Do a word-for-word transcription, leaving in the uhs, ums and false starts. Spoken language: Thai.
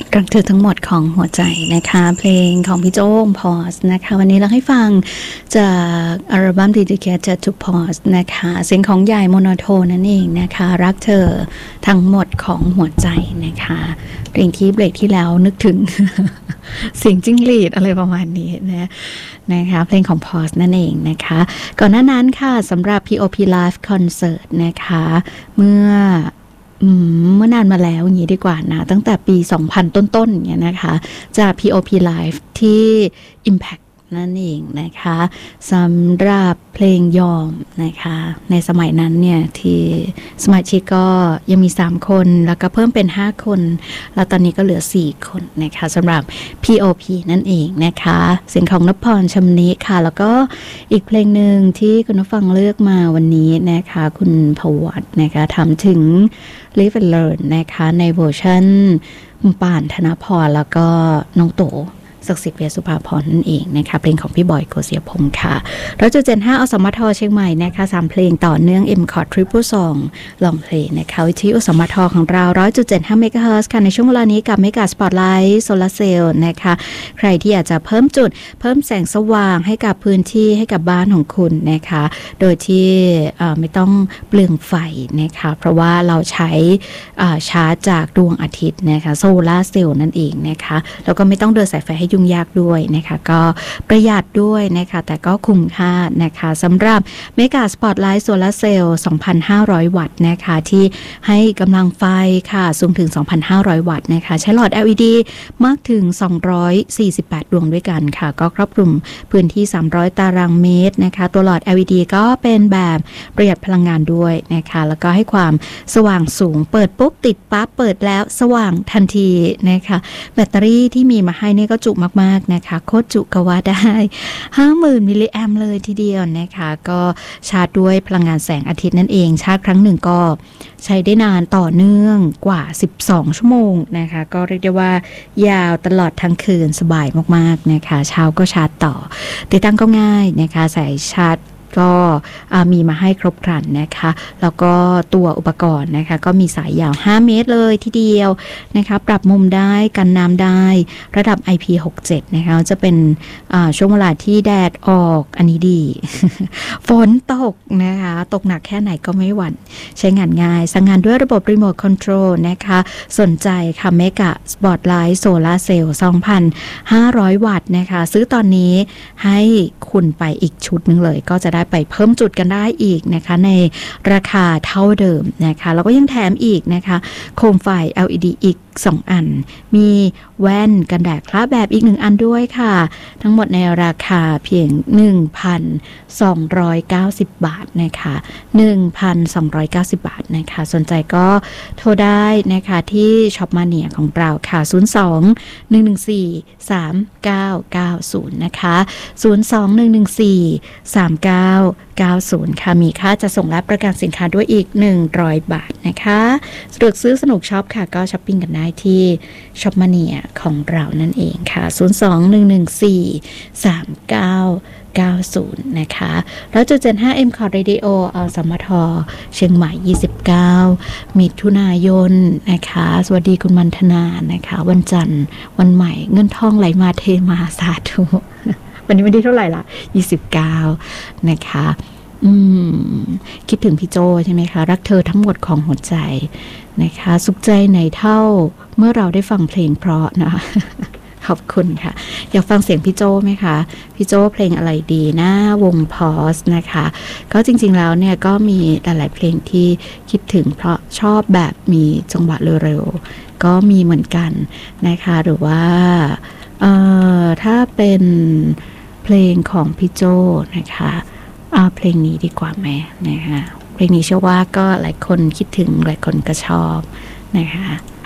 รักเธอทั้งหมดของหัวใจนะคะเพลงของพี่โจ้งพอสนะคะวันนี้เราให้ฟังจากอัลบั้ม Dedicated to Pause นะคะเสียงของใหญ่โมโนโทนนั่นเองนะคะรักเธอทั้งหมดของหัวใจนะคะเพลงที่เบรกที่แล้วนึกถึง เสียงจิ้งหรีดอะไรประมาณนี้นะนะคะเพลงของ Pause นั่นเองนะคะก่อนหน้านั้นค่ะสำหรับ พี โอ พี Live Concert นะคะเมื่อเมื่อนานมาแล้วอย่างนี้ดีกว่านะตั้งแต่ปีสองพันต้นๆอย่างเงี้ยนะคะจาก พี โอ พี Live ที่ Impact นั่นเองนะคะสำหรับเพลงยอมนะคะในสมัยนั้นเนี่ยที่สมาชิกก็ยังมีสามคนแล้วก็เพิ่มเป็นห้าคนแล้วตอนนี้ก็เหลือสี่คนนะคะสำหรับ พี โอ พี นั่นเองนะคะเสียงของนพพรชมนิค่ะแล้วก็อีกเพลงหนึ่งที่คุณผู้ฟังเลือกมาวันนี้นะคะคุณพวัตนะคะทำถึง Live and Learn นะคะในเวอร์ชันป่านธนพรแล้วก็น้องโตศักดิ์สิทธิ์เวียสุภาพรนั่นเองนะคะเพลงของพี่บอยโกเสียพงศ์ค่ะร้อยจุดเจ็ดห้าอสมทเชียงใหม่นะคะสามเพลงต่อเนื่อง เอ็ม คอร์ด Triple Song ลองเพลงนะคะวิทยุอสมทของเรา ร้อยจุดเจ็ดห้า เมกะเฮิรตซ์ค่ะในช่วงเวลานี้กับเมกะสปอตไลท์โซลาร์เซลล์นะคะใครที่อยากจะเพิ่มจุดเพิ่มแสงสว่างให้กับพื้นที่ให้กับบ้านของคุณนะคะโดยที่ไม่ต้องเปลืองไฟนะคะเพราะว่าเราใช้ชาร์จจากดวงอาทิตย์นะคะโซลาร์เซลล์นั่นเองนะคะแล้วก็ไม่ต้องเดินสายไฟให้ยุ่งยากด้วยนะคะก็ประหยัดด้วยนะคะแต่ก็คุ้มค่านะคะสำหรับเมกะสปอตไลท์โซลาร์เซลล์ สองพันห้าร้อย วัตต์นะคะที่ให้กำลังไฟค่ะสูงถึง สองพันห้าร้อย วัตต์นะคะใช้หลอด แอล อี ดี มากถึงสองร้อยสี่สิบแปดดวงด้วยกันค่ะก็ครอบคลุมพื้นที่สามร้อยตารางเมตรนะคะตัวหลอด แอล อี ดี ก็เป็นแบบประหยัดพลังงานด้วยนะคะแล้วก็ให้ความสว่างสูงเปิดปุ๊บติดปั๊บเปิดแล้วสว่างทันทีนะคะแบตเตอรี่ที่มีมาให้นี่ก็จุมากๆนะคะโคตรจุก็ว่าได้ ห้าหมื่น มิลลิแอมป์เลยทีเดียวนะคะก็ชาร์จด้วยพลังงานแสงอาทิตย์นั่นเองชาร์จครั้งหนึ่งก็ใช้ได้นานต่อเนื่องกว่าสิบสองชั่วโมงนะคะก็เรียกได้ว่ายาวตลอดทั้งคืนสบายมากๆนะคะเช้าก็ชาร์จต่อติดตั้งก็ง่ายนะคะใส่ชาร์จก็มีมาให้ครบครันนะคะแล้วก็ตัวอุปกรณ์นะคะก็มีสายยาวห้าเมตรเลยทีเดียวนะคะปรับมุมได้กันน้ำได้ระดับ ไอ พี หกสิบเจ็ดนะคะจะเป็นช่วงเวลาที่แดดออกอันนี้ดี ฝนตกนะคะตกหนักแค่ไหนก็ไม่หวั่นใช้งานง่ายสั่งงานด้วยระบบรีโมทคอนโทรลนะคะสนใจค่ะเมกะสปอตไลท์โซลาร์เซลล์ สองพันห้าร้อย วัตต์นะคะซื้อตอนนี้ให้คุณไปอีกชุดนึงเลยก็จะได้ไปเพิ่มจุดกันได้อีกนะคะในราคาเท่าเดิมนะคะแล้วก็ยังแถมอีกนะคะโคมไฟ แอล อี ดี อีกสองอันมีแว่นกันแดดคล้าแบบอีกหนึ่งอันด้วยค่ะทั้งหมดในราคาเพียง หนึ่งพันสองร้อยเก้าสิบ บาทนะคะ หนึ่งพันสองร้อยเก้าสิบ บาทนะคะสนใจก็โทรได้นะคะที่ช็อปมาเนียของเราค่ะศูนย์สอง หนึ่งหนึ่งสี่ สามเก้าเก้าศูนย์นะคะศูนย์สอง หนึ่งหนึ่งสี่ สามเก้าเก้าศูนย์ค่ะมีค่าจะส่งและประกันสินค้าด้วยอีกหนึ่งร้อยบาทนะคะสะดวกซื้อสนุกช็อปค่ะก็ช้อปปิ้งกันได้ที่ช็อปมาเนียของเรานั่นเองค่ะศูนย์สอง หนึ่งหนึ่งสี่ สามเก้าเก้าศูนย์นะคะแล้วจุดเจ็ดห้า เอ็ม คอร์ด Radio อสมทเชียงใหม่ยี่สิบเก้ามิถุนายนนะคะสวัสดีคุณมันธนานะคะวันจันทร์วันใหม่เงินทองไหลมาเทมาสาธุวันนี้วันที่เท่าไหร่ล่ะยี่สิบเก้านะคะอืมคิดถึงพี่โจใช่ไหมคะรักเธอทั้งหมดของหัวใจนะคะสุขใจไหนเท่าเมื่อเราได้ฟังเพลงเพราะนะขอบคุณค่ะอยากฟังเสียงพี่โจไหมคะพี่โจเพลงอะไรดีนะวงพอสนะคะก็จริงๆแล้วเนี่ยก็มีหลายๆเพลงที่คิดถึงเพราะชอบแบบมีจังหวะเร็วๆก็มีเหมือนกันนะคะหรือว่าเอ่อถ้าเป็นเพลงของพี่โจนะคะเอาเพลงนี้ดีกว่าไหมนะคะเพลงนี้เชื่อว่าก็หลายคนคิดถึงหลายคนก็ชอบนะคะ